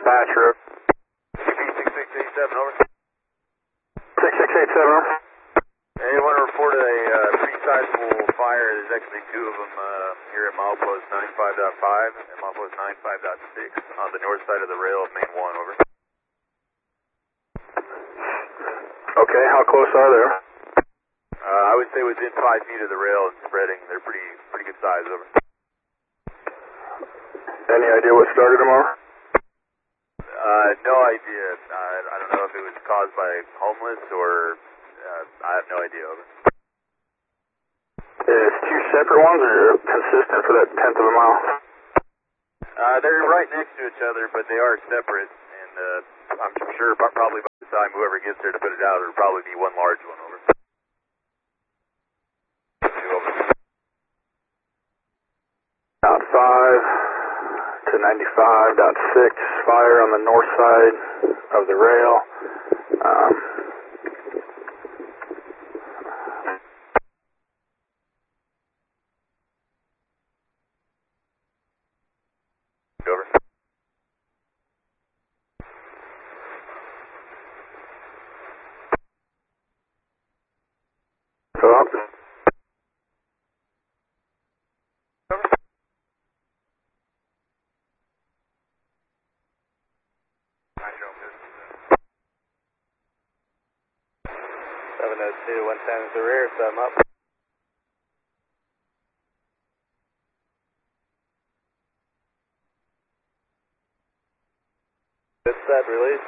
dispatcher. CP6687, over. 6687, over. Anyone reported a pretty sizable fire. There's actually two of them here at milepost 95.5 and milepost 95.6 on the north side of the rail of main 1, over. Okay, how close are they? I would say within 5 feet of the rail and spreading. They're pretty good size, over. Any idea what started them, over? No idea. I don't know if it was caused by homeless or I have no idea, over. Is two separate ones or consistent for that tenth of a mile? They're right next to each other, but they are separate, and I'm sure probably by the time whoever gets there to put it out, it'll probably be one large one, over. Dot 5 to 95.6, fire on the north side of the rail. Over. So, Seven oh two, 110 is the rear, set 'em up. Good set, release.